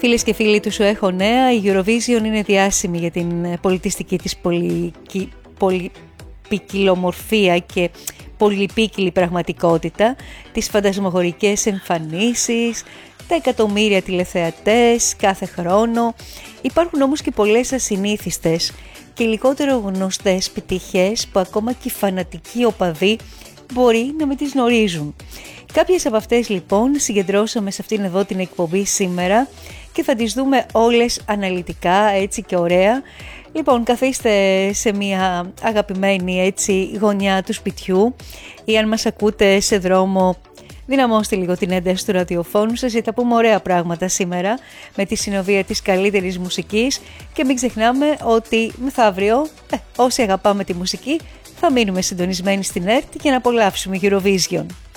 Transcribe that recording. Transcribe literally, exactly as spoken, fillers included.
Φίλες και φίλοι του Σου Έχω Νέα, η Eurovision είναι διάσημη για την πολιτιστική της πολυπικιλομορφία και πολυπίκυλη πραγματικότητα, τις φαντασμαγορικές εμφανίσεις, τα εκατομμύρια τηλεθεατές κάθε χρόνο. Υπάρχουν όμως και πολλές ασυνήθιστες και λιγότερο γνωστές πετυχές που ακόμα και οι φανατικοί οπαδοί μπορεί να μην τις γνωρίζουν. Κάποιες από αυτές λοιπόν συγκεντρώσαμε σε αυτήν εδώ την εκπομπή σήμερα και θα τις δούμε όλες αναλυτικά, έτσι και ωραία. Λοιπόν, καθίστε σε μια αγαπημένη έτσι γωνιά του σπιτιού ή αν μας ακούτε σε δρόμο, δυναμώστε λίγο την ένταση του ραδιοφώνου σας, γιατί θα πούμε ωραία πράγματα σήμερα με τη συνοδεία της καλύτερης μουσικής και μην ξεχνάμε ότι μεθαύριο ε, όσοι αγαπάμε τη μουσική θα μείνουμε συντονισμένοι στην ΕΡΤ για να απολαύσουμε Eurovision.